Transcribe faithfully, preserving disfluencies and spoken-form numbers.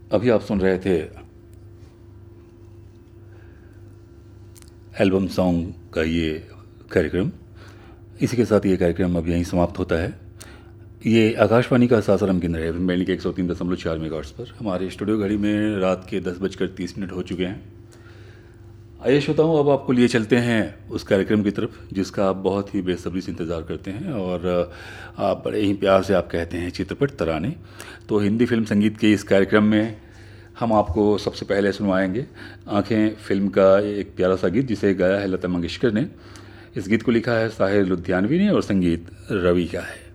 अभी आप सुन रहे थे एल्बम सॉन्ग का ये कार्यक्रम। इसी के साथ ये कार्यक्रम अब यहीं समाप्त होता है। ये आकाशवाणी का सासाराम केंद्र है बैंड के एक सौ तीन दशमलव चार मेगाहर्ट्ज़ पर। हमारे स्टूडियो घड़ी में रात के दस बजकर तीस मिनट हो चुके हैं। आइए श्रोताओं, अब आपको लिए चलते हैं उस कार्यक्रम की तरफ जिसका आप बहुत ही बेसब्री से इंतज़ार करते हैं और आप बड़े ही प्यार से आप कहते हैं चित्रपट तराने। तो हिंदी फिल्म संगीत के इस कार्यक्रम में हम आपको सबसे पहले सुनवाएंगे आंखें फिल्म का एक प्यारा सा गीत जिसे गाया है लता मंगेशकर ने। इस गीत को लिखा है साहिर लुधियानवी ने और संगीत रवि का है।